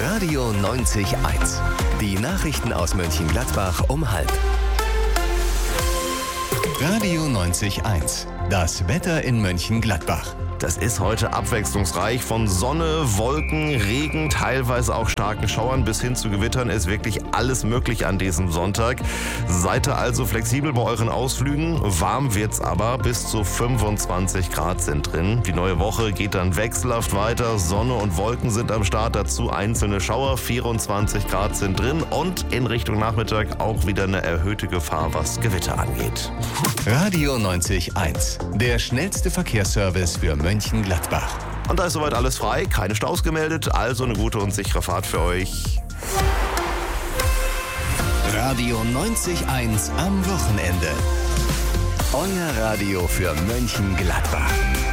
Radio 90.1. Die Nachrichten aus Mönchengladbach um 12:30. Radio 90.1. Das Wetter in Mönchengladbach. Das ist heute abwechslungsreich. Von Sonne, Wolken, Regen, teilweise auch starken Schauern bis hin zu Gewittern ist wirklich alles möglich an diesem Sonntag. Seid ihr also flexibel bei euren Ausflügen. Warm wird's aber, bis zu 25 Grad sind drin. Die neue Woche geht dann wechselhaft weiter. Sonne und Wolken sind am Start, dazu einzelne Schauer. 24 Grad sind drin und in Richtung Nachmittag auch wieder eine erhöhte Gefahr, was Gewitter angeht. Radio 90.1. Der schnellste Verkehrsservice für Mönchengladbach. Und da ist soweit alles frei, keine Staus gemeldet, also eine gute und sichere Fahrt für euch. Radio 90.1 am Wochenende. Euer Radio für Mönchengladbach.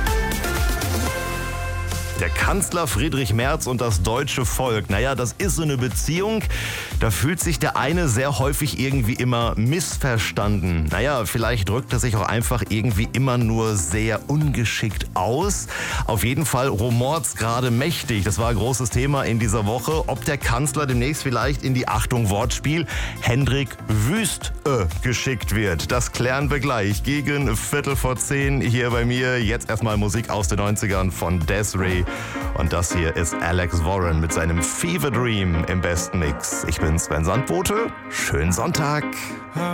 Der Kanzler Friedrich Merz und das deutsche Volk, naja, das ist so eine Beziehung, da fühlt sich der eine sehr häufig irgendwie immer missverstanden. Naja, vielleicht drückt er sich auch einfach irgendwie immer nur sehr ungeschickt aus. Auf jeden Fall rumort's gerade mächtig. Das war ein großes Thema in dieser Woche, ob der Kanzler demnächst vielleicht in die, Achtung, Wortspiel, Hendrik Wüst geschickt wird. Das klären wir gleich gegen 9:15 hier bei mir. Jetzt erstmal Musik aus den 90ern von Des'ree. Und das hier ist Alex Warren mit seinem Fever Dream im besten Mix. Ich bin Sven Sandbote. Schönen Sonntag.